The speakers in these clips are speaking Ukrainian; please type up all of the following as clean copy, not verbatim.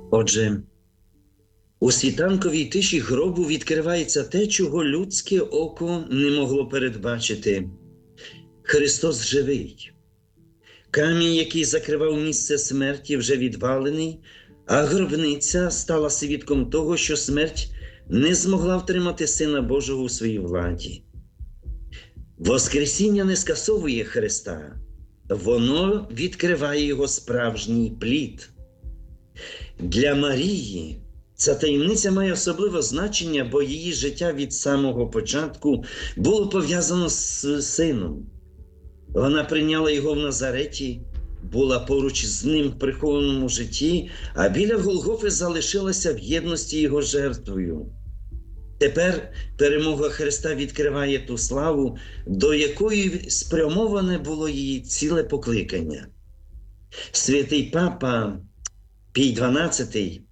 Отже, у світанковій тиші гробу відкривається те, чого людське око не могло передбачити. Христос живий. Камінь, який закривав місце смерті, вже відвалений, а гробниця стала свідком того, що смерть не змогла втримати Сина Божого у своїй владі. Воскресіння не скасовує Христа, воно відкриває його справжній плід. Для Марії ця таємниця має особливе значення, бо її життя від самого початку було пов'язано з Сином. Вона прийняла його в Назареті, була поруч з ним в прихованому житті, а біля Голгофи залишилася в єдності його жертвою. Тепер перемога Христа відкриває ту славу, до якої спрямоване було її ціле покликання. Святий Папа Пій XII,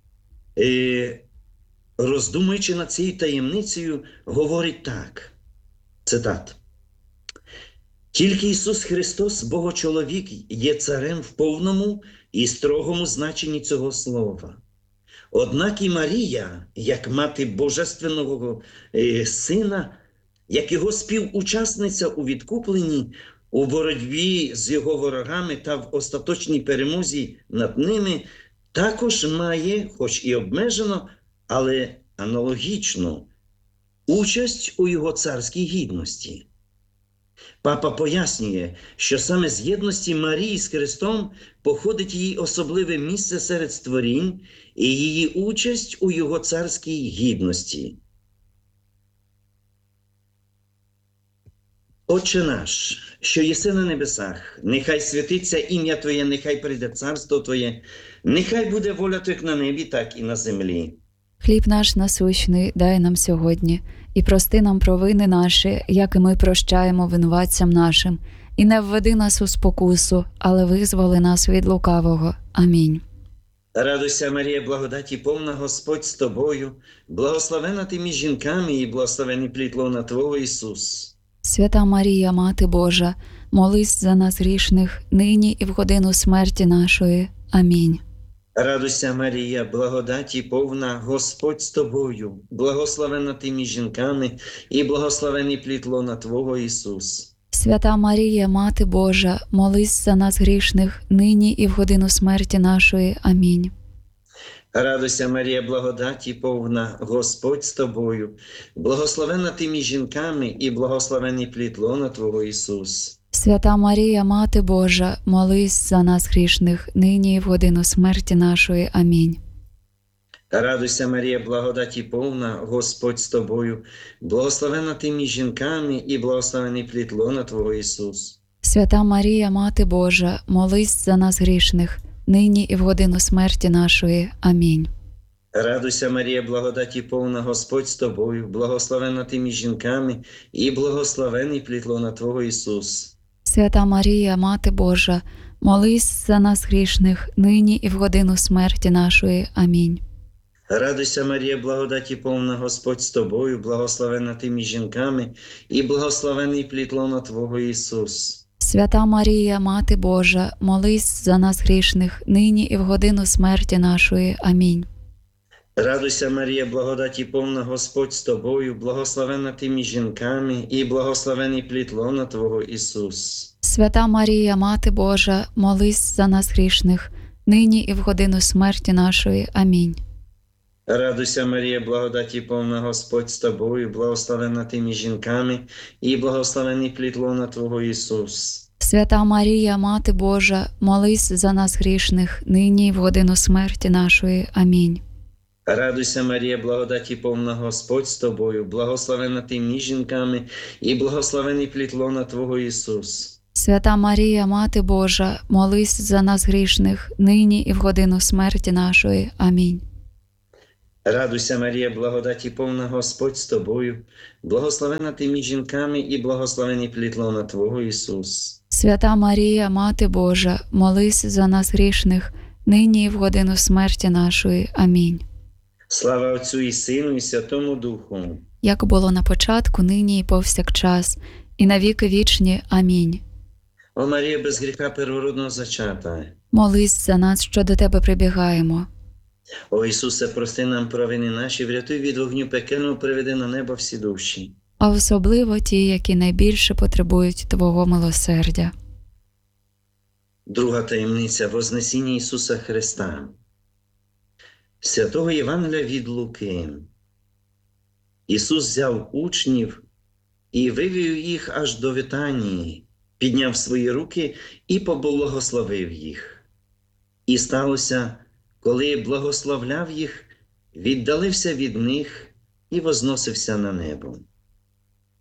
роздумуючи над цією таємницею, говорить так, цитат: «Тільки Ісус Христос, Богочоловік, є царем в повному і строгому значенні цього слова. Однак і Марія, як мати Божественного Сина, як його співучасниця у відкупленні, у боротьбі з його ворогами та в остаточній перемозі над ними, також має, хоч і обмежено, але аналогічно, участь у його царській гідності». Папа пояснює, що саме з єдності Марії з Христом походить її особливе місце серед створінь і її участь у його царській гідності. Отче наш, що єси на небесах, нехай святиться ім'я Твоє, нехай прийде царство Твоє, нехай буде воля Твоя як на небі, так і на землі. Хліб наш насущний дай нам сьогодні, і прости нам провини наші, як і ми прощаємо винуватцям нашим. І не введи нас у спокусу, але визволи нас від лукавого. Амінь. Радуйся, Марія, благодаті повна, Господь з тобою, благословена ти між жінками, і благословений плід лона Твого, Ісус. Свята Марія, Мати Божа, молись за нас грішних, нині і в годину смерті нашої. Амінь. Радуйся, Марія, благодаті повна, Господь з тобою, благословена ти між жінками, і благословений плід лона Твого, Ісус. Свята Марія, Мати Божа, молись за нас грішних, нині і в годину смерті нашої. Амінь. Радуйся, Марія, благодаті повна, Господь з тобою, благословена ти між жінками, і благословений плід лона Твого, Ісус. Свята Марія, Мати Божа, молись за нас грішних, нині і в годину смерті нашої. Амінь. Радуйся, Марія, благодаті повна, Господь з тобою, благословена ти між жінками, і благословений плід лона Твого, Ісус. Свята Марія, Мати Божа, молись за нас грішних, нині і в годину смерті нашої. Амінь. Радуйся, Марія, благодаті повна, Господь з тобою, благословена ти між жінками, і благословений плід лона Твого, Ісус. Свята Марія, Мати Божа, молись за нас грішних, нині і в годину смерті нашої. Амінь. Радуйся, Марія, благодаті повна, Господь з тобою, благословена ти між жінками, і благословений плід лона Твого, Ісус. Свята Марія, Мати Божа, молись за нас грішних, нині і в годину смерті нашої. Амінь. Радуйся, Марія, благодаті повна, Господь з тобою, благословена ти між жінками, і благословений плід лона Твого, Ісус. Свята Марія, Мати Божа, молись за нас грішних, нині і в годину смерті нашої. Амінь. Радуйся, Марія, благодаті повна, Господь з тобою, благословена ти між жінками, і благословений плід лона Твого, Ісус. Свята Марія, Мати Божа, молись за нас грішних, нині і в годину смерті нашої. Амінь. Радуйся, Марія, благодаті повна, Господь з тобою, благословена ти між жінками, і благословений плід лона Твого, Ісус. Свята Марія, Мати Божа, молись за нас грішних, нині і в годину смерті нашої. Амінь. Радуйся, Марія, благодаті повна, Господь з тобою, благословена ти між жінками, і благословений плід лона Твого, Ісус. Свята Марія, Мати Божа, молись за нас грішних, нині і в годину смерті нашої. Амінь. Слава Отцю і Сину, і Святому Духу. Як було на початку, нині і повсякчас, і на віки вічні. Амінь. О Марія, без гріха первородного зачата, Молись за нас, що до Тебе прибігаємо. О Ісусе, прости нам провини наші, врятуй від вогню пекельного, приведи на небо всі душі. А особливо ті, які найбільше потребують Твого милосердя. Друга таємниця – Вознесіння Ісуса Христа. Святого Євангелія від Луки. Ісус взяв учнів і вивів їх аж до Витанії, підняв свої руки і поблагословив їх. І сталося, коли благословляв їх, віддалився від них і возносився на небо.